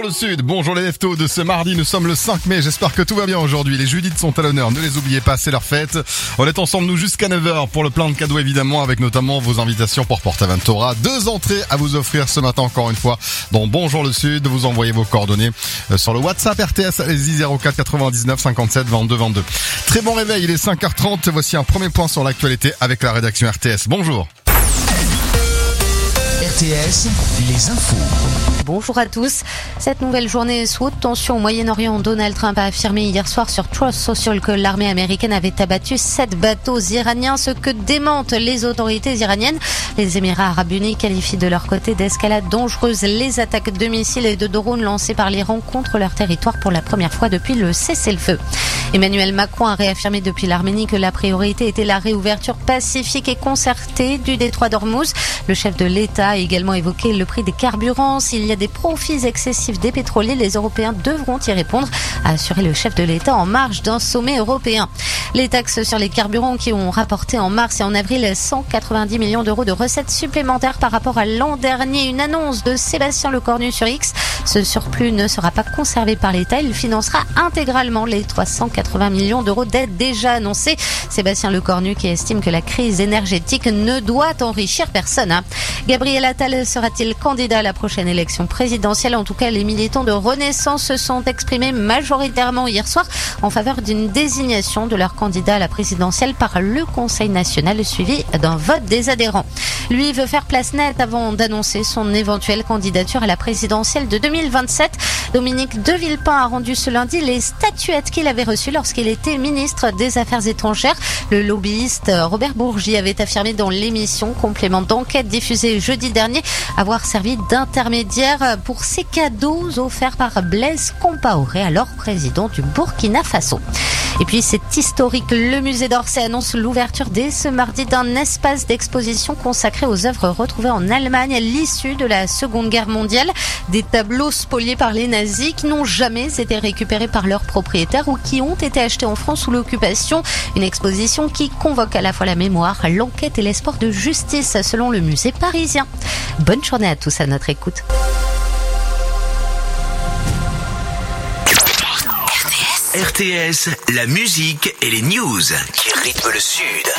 le Sud, bonjour les leftos de ce mardi, nous sommes le 5 mai, j'espère que tout va bien aujourd'hui. Les Judith sont à l'honneur, ne les oubliez pas, c'est leur fête. On est ensemble nous jusqu'à 9h pour le plein de cadeaux évidemment, avec notamment vos invitations pour Portaventura. 2 entrées à vous offrir ce matin encore une fois dans Bonjour le Sud. Vous envoyez vos coordonnées sur le WhatsApp RTS, allez-y 04 99 57 22 22. Très bon réveil, il est 5h30, voici un premier point sur l'actualité avec la rédaction RTS. Bonjour. RTS, les infos. Bonjour à tous. Cette nouvelle journée est sous haute tension au Moyen-Orient. Donald Trump a affirmé hier soir sur Truth Social que l'armée américaine avait abattu 7 bateaux iraniens, ce que démentent les autorités iraniennes. Les Émirats arabes unis qualifient de leur côté d'escalade dangereuse les attaques de missiles et de drones lancées par l'Iran contre leur territoire pour la première fois depuis le cessez-le-feu. Emmanuel Macron a réaffirmé depuis l'Arménie que la priorité était la réouverture pacifique et concertée du détroit d'Ormuz. Le chef de l'État a également évoqué le prix des carburants. S'il y a des profits excessifs des pétroliers, les Européens devront y répondre, a assuré le chef de l'État en marge d'un sommet européen. Les taxes sur les carburants qui ont rapporté en mars et en avril 190 millions d'euros de recettes supplémentaires par rapport à l'an dernier. Une annonce de Sébastien Lecornu sur X. Ce surplus ne sera pas conservé par l'État. Il financera intégralement les 380 millions d'euros d'aide déjà annoncés. Sébastien Lecornu qui estime que la crise énergétique ne doit enrichir personne. Gabriel Attal sera-t-il candidat à la prochaine élection présidentielle? En tout cas, les militants de Renaissance se sont exprimés majoritairement hier soir en faveur d'une désignation de leur candidat à la présidentielle par le Conseil national suivi d'un vote des adhérents. Lui veut faire place nette avant d'annoncer son éventuelle candidature à la présidentielle de 2027. Dominique de Villepin a rendu ce lundi les statuettes qu'il avait reçues lorsqu'il était ministre des Affaires étrangères. Le lobbyiste Robert Bourgi avait affirmé dans l'émission Complément d'enquête diffusée jeudi dernier avoir servi d'intermédiaire pour ces cadeaux offerts par Blaise Compaoré, alors président du Burkina Faso. Et puis c'est historique, le musée d'Orsay annonce l'ouverture dès ce mardi d'un espace d'exposition consacré aux œuvres retrouvées en Allemagne à l'issue de la Seconde Guerre mondiale. Des tableaux spoliés par les nazis qui n'ont jamais été récupérés par leurs propriétaires ou qui ont été achetés en France sous l'occupation. Une exposition qui convoque à la fois la mémoire, l'enquête et l'espoir de justice selon le musée parisien. Bonne journée à tous à notre écoute. RTS, la musique et les news qui rythment le Sud.